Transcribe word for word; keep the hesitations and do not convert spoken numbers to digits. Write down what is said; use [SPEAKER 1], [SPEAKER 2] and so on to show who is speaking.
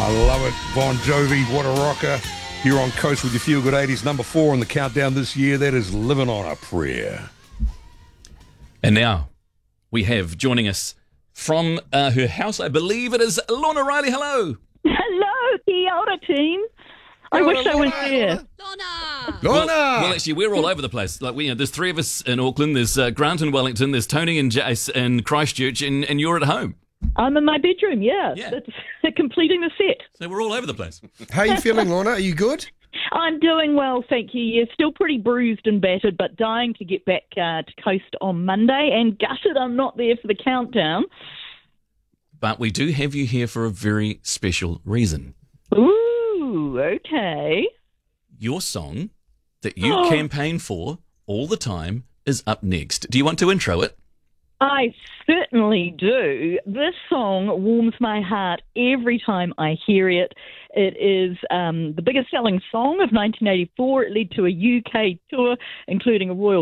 [SPEAKER 1] I love it. Bon Jovi, what a rocker. Here on Coast with your Feel Good eighties. Number four on the countdown this year. That is Living on a Prayer.
[SPEAKER 2] And now we have joining us from uh, her house, I believe it is Lorna Riley. Hello.
[SPEAKER 3] Hello, Kia ora team. I wish I was there.
[SPEAKER 4] Lorna!
[SPEAKER 1] Lorna!
[SPEAKER 2] Well, well, actually, we're all over the place. Like we, you know, there's three of us in Auckland. There's uh, Grant in Wellington. There's Tony and Jace in Christchurch, and, and you're at home.
[SPEAKER 3] I'm in my bedroom, yeah.
[SPEAKER 2] Yeah.
[SPEAKER 3] It's completing the set.
[SPEAKER 2] So we're all over the place.
[SPEAKER 1] How are you feeling, Lorna? Are you good?
[SPEAKER 3] I'm doing well, thank you. Yeah, still pretty bruised and battered, but dying to get back uh, to Coast on Monday, and gutted I'm not there for the countdown.
[SPEAKER 2] But we do have you here for a very special reason.
[SPEAKER 3] Ooh, okay.
[SPEAKER 2] Your song that you
[SPEAKER 3] Oh.
[SPEAKER 2] campaign for all the time is up next. Do you want to intro it?
[SPEAKER 3] I certainly do. This song warms my heart every time I hear it. It is um, the biggest selling song of nineteen eighty-four. It led to a U K tour, including a Royal